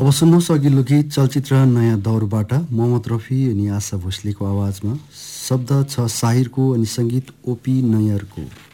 अब सुन्नुहोस् अघिल्लो गीत चलचित्र नयाँ दौरबाट मोहम्मद रफी अनि आशा भोसलेको आवाजमा। शब्द छ साहिरको अनि सङ्गीत ओपी नयरको।